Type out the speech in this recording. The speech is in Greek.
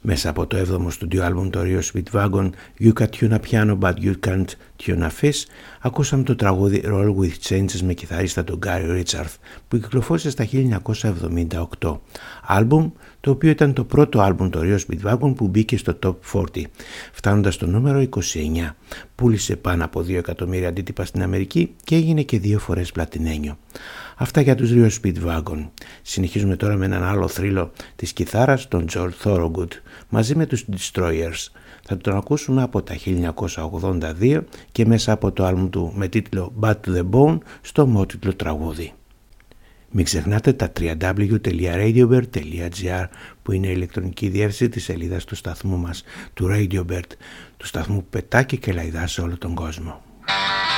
Μέσα από το 7ο στούντιο άλμπουμ το Rio Speedwagon You Can Tune a Piano But You Can't Tune a Fish, ακούσαμε το τραγούδι Roll With Changes με κιθαρίστα τον Gary Richards που κυκλοφόρησε στα 1978. Άλμπουμ το οποίο ήταν το πρώτο άλμπουμ το Rio Speedwagon που μπήκε στο Top 40, φτάνοντας στο νούμερο 29. Πούλησε πάνω από 2 εκατομμύρια αντίτυπα στην Αμερική και έγινε και 2 φορές πλατινένιο. Αυτά για τους Rio Speedwagon. Συνεχίζουμε τώρα με έναν άλλο θρύλο της κιθάρας, τον George Thorogood, μαζί με τους Destroyers. Θα τον ακούσουμε από τα 1982 και μέσα από το άλμπουμ του με τίτλο Bad to the Bone στο ομότιτλο τραγούδι. Μην ξεχνάτε τα www.radiobird.gr που είναι η ηλεκτρονική διεύθυνση της σελίδας του σταθμού μας, του Radio Bird, του σταθμού που πετά και κελαϊδά σε όλο τον κόσμο.